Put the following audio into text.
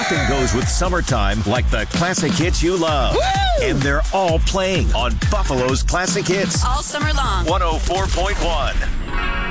Nothing goes with summertime like the classic hits you love. Woo! And they're all playing on Buffalo's Classic Hits. All summer long. 104.1.